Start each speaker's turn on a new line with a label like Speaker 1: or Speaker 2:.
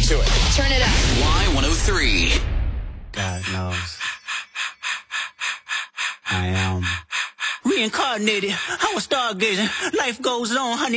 Speaker 1: to it.
Speaker 2: Turn it up.
Speaker 3: Y103.
Speaker 4: God knows. I am reincarnated. I was stargazing. Life goes on, honey.